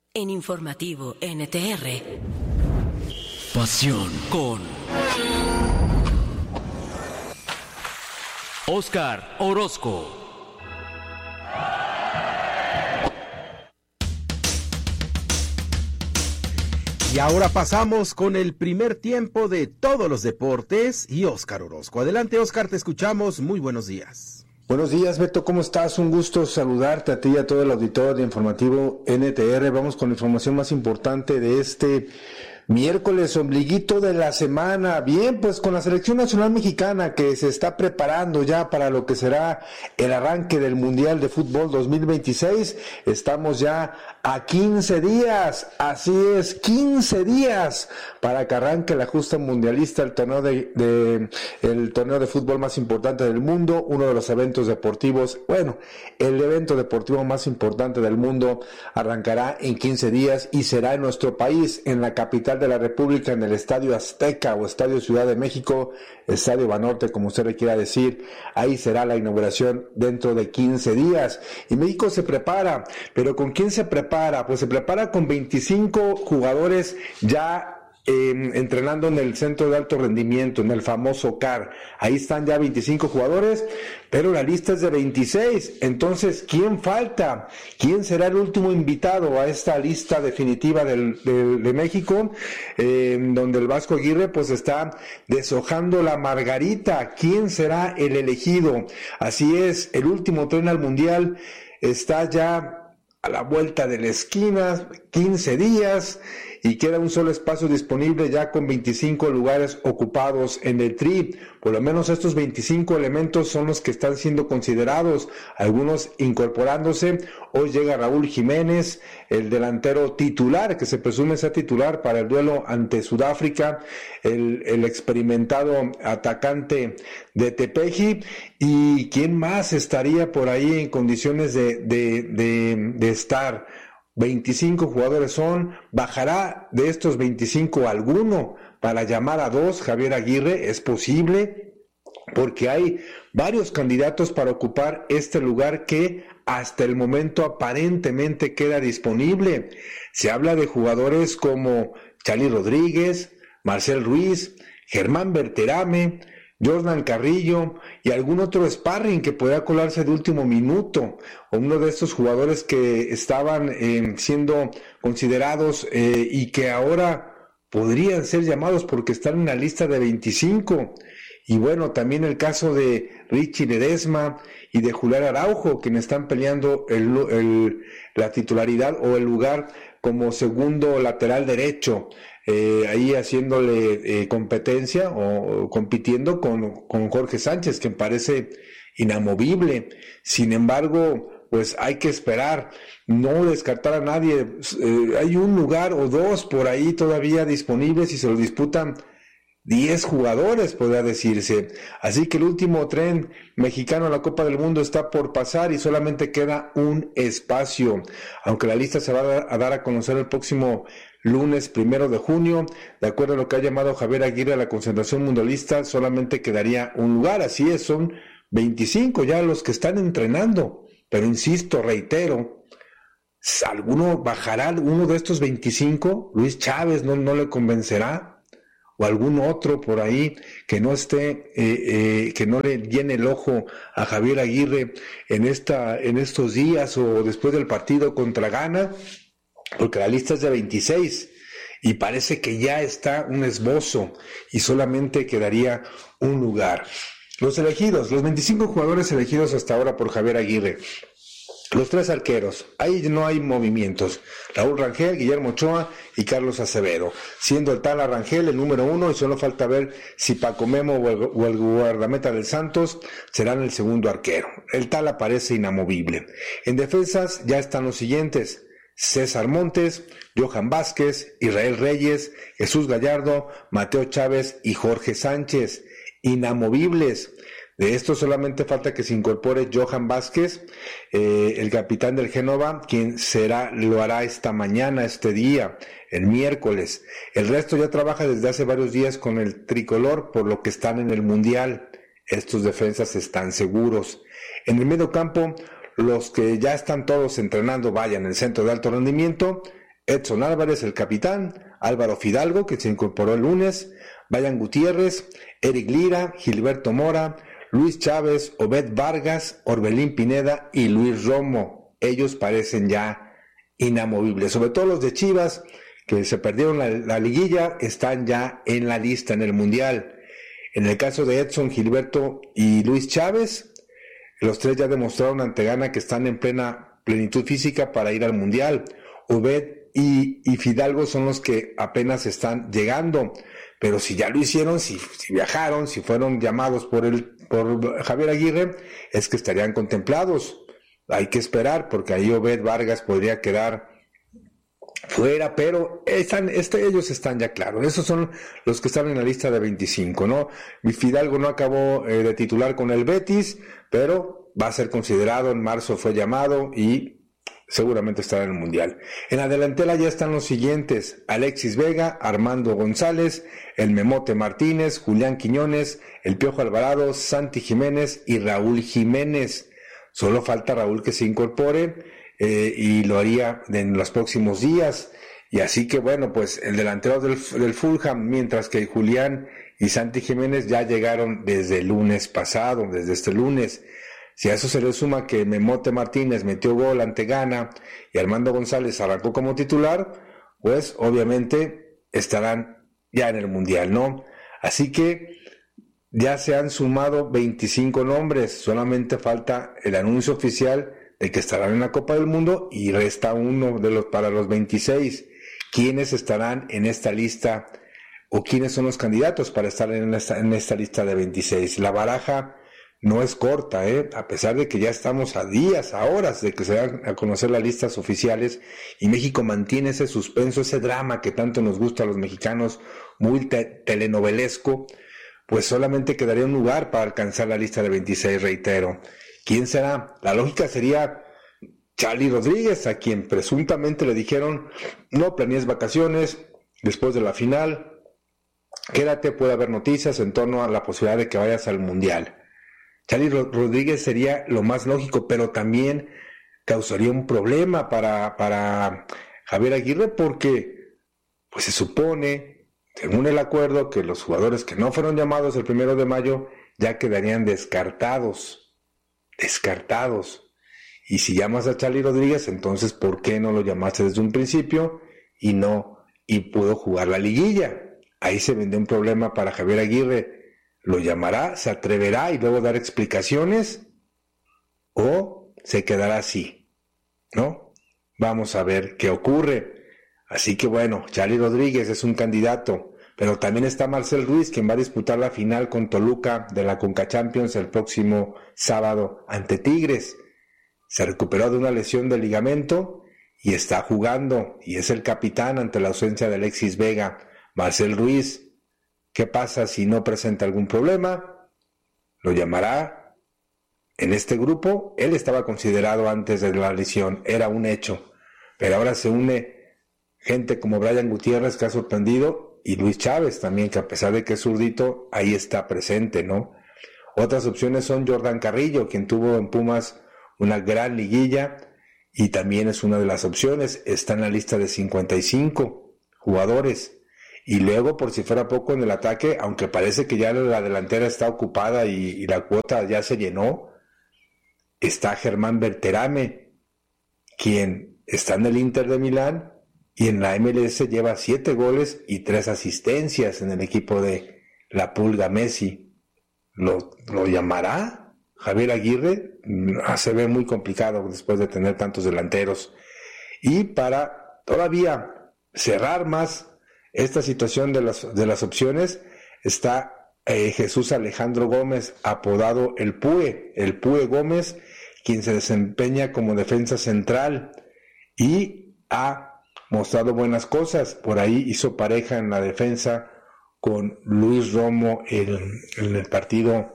En Informativo NTR. Pasión con Óscar Orozco. Y ahora pasamos con el primer tiempo de todos los deportes y Óscar Orozco. Adelante, Óscar, te escuchamos. Muy buenos días. Buenos días, Beto, ¿cómo estás? Un gusto saludarte a ti y a todo el auditorio de Informativo NTR. Vamos con la información más importante de este miércoles, ombliguito de la semana. Bien, pues con la selección nacional mexicana que se está preparando ya para lo que será el arranque del Mundial de Fútbol 2026. Estamos ya a 15 días, así es, 15 días para que arranque la justa mundialista, el torneo el torneo de fútbol más importante del mundo, uno de los eventos deportivos, el evento deportivo más importante del mundo arrancará en 15 días y será en nuestro país, en la capital de la República, en el Estadio Azteca o Estadio Ciudad de México, Estadio Banorte, como usted le quiera decir. Ahí será la inauguración dentro de 15 días. Y México se prepara, pero ¿con quién se prepara? Pues se prepara con 25 jugadores ya entrenando en el centro de alto rendimiento, en el famoso CAR. Ahí están ya 25 jugadores, pero la lista es de 26. Entonces, ¿quién falta? ¿Quién será el último invitado a esta lista definitiva de México? Donde el Vasco Aguirre pues está deshojando la margarita. ¿Quién será el elegido? Así es, el último tren al Mundial está ya a la vuelta de la esquina, 15 días, y queda un solo espacio disponible ya con 25 lugares ocupados en el Tri. Por lo menos estos 25 elementos son los que están siendo considerados, algunos incorporándose. Hoy llega Raúl Jiménez, el delantero titular, que se presume sea titular para el duelo ante Sudáfrica, el experimentado atacante de Tepeji. ¿Y quién más estaría por ahí en condiciones de estar? 25 jugadores son, bajará de estos 25 alguno para llamar a dos. Javier Aguirre, es posible, porque hay varios candidatos para ocupar este lugar que hasta el momento aparentemente queda disponible. Se habla de jugadores como Charly Rodríguez, Marcel Ruiz, Germán Berterame, Jordan Carrillo y algún otro sparring que pueda colarse de último minuto, o uno de estos jugadores que estaban siendo considerados y que ahora podrían ser llamados porque están en la lista de 25. Y bueno, también el caso de Richie Ledesma y de Julián Araujo, quienes están peleando la titularidad o el lugar como segundo lateral derecho. Ahí haciéndole competencia o compitiendo con Jorge Sánchez, que me parece inamovible. Sin embargo, pues hay que esperar, no descartar a nadie. Hay un lugar o dos por ahí todavía disponibles y se lo disputan 10 jugadores, podría decirse. Así que el último tren mexicano a la Copa del Mundo está por pasar y solamente queda un espacio. Aunque la lista se va a dar a conocer el próximo lunes 1 de junio, de acuerdo a lo que ha llamado Javier Aguirre a la concentración mundialista, solamente quedaría un lugar. Así es, son 25 ya los que están entrenando. Pero insisto, reitero, ¿alguno bajará uno de estos 25? ¿Luis Chávez no le convencerá? ¿O algún otro por ahí que no esté, que no le llene el ojo a Javier Aguirre en estos días o después del partido contra Ghana? Porque la lista es de 26 y parece que ya está un esbozo y solamente quedaría un lugar. Los 25 jugadores elegidos hasta ahora por Javier Aguirre. Los 3 arqueros, ahí no hay movimientos. Raúl Rangel, Guillermo Ochoa y Carlos Acevedo. Siendo el Tala Rangel el número 1 y solo falta ver si Paco Memo o el guardameta del Santos serán el segundo arquero. El Tala parece inamovible. En defensas ya están los siguientes: César Montes, Johan Vázquez, Israel Reyes, Jesús Gallardo, Mateo Chávez y Jorge Sánchez. Inamovibles. De esto solamente falta que se incorpore Johan Vázquez, el capitán del Génova, quien lo hará esta mañana, este día, el miércoles. El resto ya trabaja desde hace varios días con el tricolor, por lo que están en el Mundial. Estos defensas están seguros. En el medio campo, los que ya están todos entrenando, en el centro de alto rendimiento, Edson Álvarez, el capitán, Álvaro Fidalgo, que se incorporó el lunes, Brian Gutiérrez, Eric Lira, Gilberto Mora, Luis Chávez, Obed Vargas, Orbelín Pineda y Luis Romo. Ellos parecen ya inamovibles, sobre todo los de Chivas, que se perdieron la liguilla, están ya en la lista en el Mundial. En el caso de Edson, Gilberto y Luis Chávez, los tres ya demostraron ante Ghana que están en plenitud física para ir al Mundial. Obed y Fidalgo son los que apenas están llegando, pero si ya lo hicieron, si viajaron, si fueron llamados por Javier Aguirre, es que estarían contemplados. Hay que esperar, porque ahí Obed Vargas podría quedar fuera, pero ellos están ya claros. Esos son los que están en la lista de 25, ¿no? Fidalgo no acabó de titular con el Betis, pero va a ser considerado. En marzo fue llamado y seguramente estará en el Mundial. En la delantera ya están los siguientes: Alexis Vega, Armando González, el Memote Martínez, Julián Quiñones, el Piojo Alvarado, Santi Jiménez y Raúl Jiménez. Solo falta Raúl que se incorpore, y lo haría en los próximos días. Y así que bueno, pues el delantero del Fulham, mientras que Julián y Santi Jiménez ya llegaron desde el lunes pasado, desde este lunes. Si a eso se le suma que Memote Martínez metió gol ante Ghana y Armando González arrancó como titular, pues obviamente estarán ya en el Mundial, ¿no? Así que ya se han sumado 25 nombres, solamente falta el anuncio oficial de que estarán en la Copa del Mundo y resta uno para los 26. ¿Quiénes estarán en esta lista o quiénes son los candidatos para estar en esta lista de 26? La baraja no es corta, a pesar de que ya estamos a días, a horas de que se van a conocer las listas oficiales, y México mantiene ese suspenso, ese drama que tanto nos gusta a los mexicanos, muy telenovelesco. Pues solamente quedaría un lugar para alcanzar la lista de 26, reitero. ¿Quién será? La lógica sería Charly Rodríguez, a quien presuntamente le dijeron: no planees vacaciones después de la final, quédate, puede haber noticias en torno a la posibilidad de que vayas al Mundial. Charly Rodríguez sería lo más lógico, pero también causaría un problema para Javier Aguirre, porque pues se supone, según el acuerdo, que los jugadores que no fueron llamados el 1 de mayo ya quedarían descartados. Y si llamas a Charly Rodríguez, entonces ¿por qué no lo llamaste desde un principio y pudo jugar la liguilla? Ahí se vende un problema para Javier Aguirre. ¿Lo llamará, se atreverá y luego dar explicaciones, o se quedará así, ¿no? Vamos a ver qué ocurre. Así que bueno, Charly Rodríguez es un candidato, pero también está Marcel Ruiz, quien va a disputar la final con Toluca de la Conca Champions el próximo sábado ante Tigres. Se recuperó de una lesión de ligamento y está jugando, y es el capitán ante la ausencia de Alexis Vega. Marcel Ruiz, ¿qué pasa si no presenta algún problema? Lo llamará en este grupo. Él estaba considerado antes de la lesión, era un hecho, pero ahora se une gente como Brian Gutiérrez, que ha sorprendido, y Luis Chávez también, que a pesar de que es zurdito, ahí está presente, ¿no? Otras opciones son Jordan Carrillo, quien tuvo en Pumas una gran liguilla y también es una de las opciones. Está en la lista de 55 jugadores. Y luego, por si fuera poco, en el ataque, aunque parece que ya la delantera está ocupada y la cuota ya se llenó, está Germán Berterame, quien está en el Inter de Milán y en la MLS lleva 7 goles y 3 asistencias en el equipo de la Pulga Messi. ¿Lo llamará Javier Aguirre? Se ve muy complicado después de tener tantos delanteros. Y para todavía cerrar más esta situación de las opciones, está Jesús Alejandro Gómez, apodado el Pue Gómez, quien se desempeña como defensa central y ha mostrado buenas cosas. Por ahí hizo pareja en la defensa con Luis Romo en el partido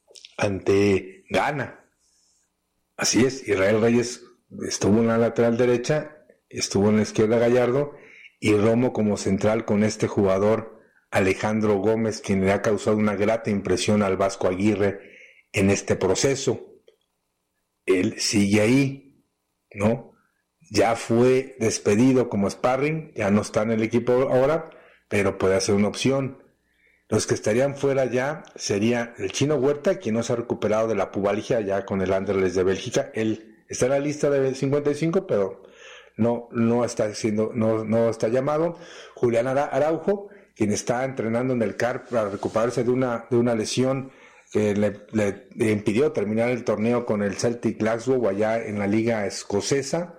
ante Ghana. Así es, Israel Reyes estuvo en la lateral derecha, estuvo en la izquierda Gallardo, y Romo como central con este jugador Alejandro Gómez, quien le ha causado una grata impresión al Vasco Aguirre en este proceso. Él sigue ahí, ¿no? ya fue despedido como sparring, ya no está en el equipo ahora, pero puede ser una opción. Los que estarían fuera ya sería el Chino Huerta, quien no se ha recuperado de la pubalgia ya con el Anderlecht de Bélgica. Él está en la lista de 55, pero no está llamado. Julián Araujo, quien está entrenando en el CAR para recuperarse de una lesión que le impidió terminar el torneo con el Celtic Glasgow allá en la liga escocesa.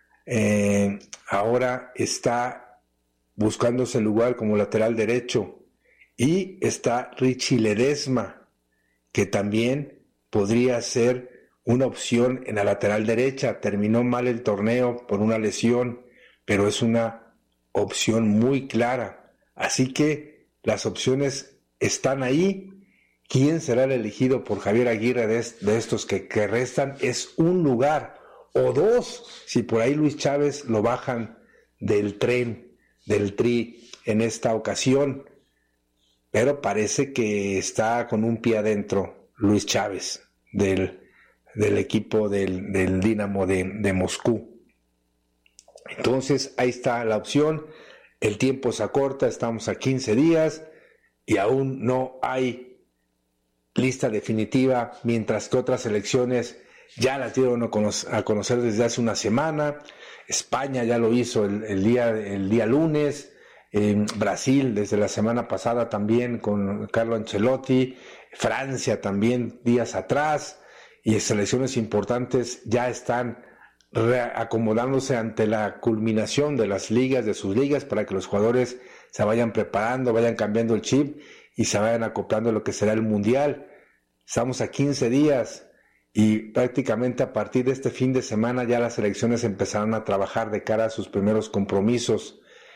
Ahora está buscándose el lugar como lateral derecho. Y está Richie Ledesma, que también podría ser una opción en la lateral derecha. Terminó mal el torneo por una lesión, pero es una opción muy clara. Así que las opciones están ahí. ¿Quién será el elegido por Javier Aguirre de estos que restan? Es un lugar o dos, si por ahí Luis Chávez lo bajan del tren, del Tri en esta ocasión. Pero parece que está con un pie adentro Luis Chávez del equipo del Dinamo de Moscú. Entonces ahí está la opción. El tiempo se acorta, estamos a 15 días y aún no hay lista definitiva, mientras que otras selecciones ya las dieron a conocer desde hace una semana. España ya lo hizo el día lunes. Brasil desde la semana pasada también con Carlo Ancelotti, Francia también días atrás, y selecciones importantes ya están acomodándose ante la culminación de las ligas, de sus ligas, para que los jugadores se vayan preparando, vayan cambiando el chip y se vayan acoplando a lo que será el Mundial. Estamos a 15 días y prácticamente a partir de este fin de semana ya las selecciones empezarán a trabajar de cara a sus primeros compromisos.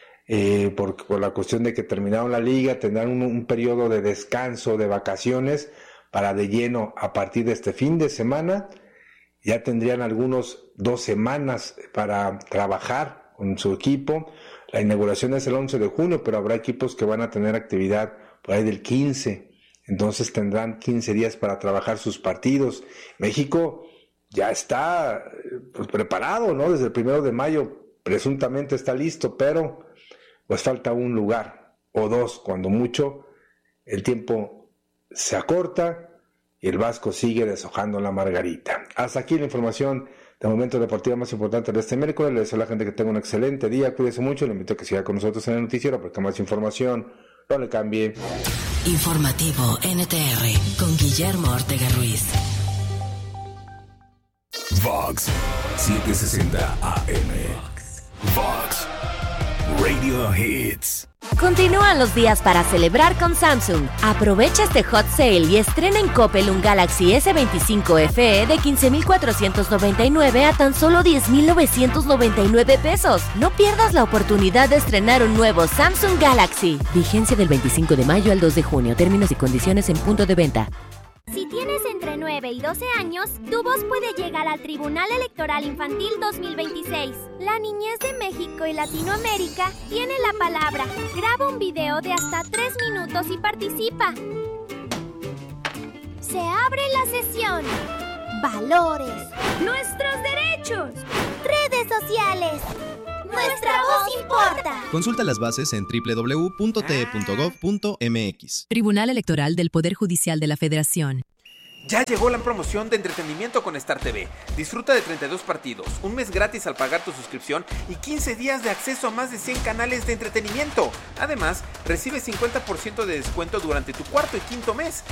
Por la cuestión de que terminaron la liga, tendrán un periodo de descanso, de vacaciones, para de lleno a partir de este fin de semana. Ya tendrían algunos 2 semanas para trabajar con su equipo. La inauguración es el 11 de junio, pero habrá equipos que van a tener actividad por ahí del 15. Entonces tendrán 15 días para trabajar sus partidos. México ya está preparado, ¿no? Desde el 1 de mayo presuntamente está listo, pero pues falta un lugar o dos, cuando mucho. El tiempo se acorta y el Vasco sigue deshojando la margarita. Hasta aquí la información de momento deportiva más importante de este miércoles. Le deseo a la gente que tenga un excelente día, cuídese mucho, le invito a que siga con nosotros en el noticiero porque más información no le cambie. Informativo NTR con Guillermo Ortega Ruiz. Vox 760 AM. Vox Radio Hits. Continúan los días para celebrar con Samsung. Aprovecha este hot sale y estrena en Coppel un Galaxy S25 FE de 15,499 a tan solo 10,999 pesos. No pierdas la oportunidad de estrenar un nuevo Samsung Galaxy. Vigencia del 25 de mayo al 2 de junio. Términos y condiciones en punto de venta. Si tienes entre 9 y 12 años, tu voz puede llegar al Tribunal Electoral Infantil 2026. La niñez de México y Latinoamérica tiene la palabra. Graba un video de hasta 3 minutos y participa. Se abre la sesión. Valores. Nuestros derechos. Redes sociales. Nuestra voz importa. Consulta las bases en www.te.gov.mx. Tribunal Electoral del Poder Judicial de la Federación. Ya llegó la promoción de entretenimiento con Star TV. Disfruta de 32 partidos, un mes gratis al pagar tu suscripción y 15 días de acceso a más de 100 canales de entretenimiento. Además, recibe 50% de descuento durante tu cuarto y quinto mes.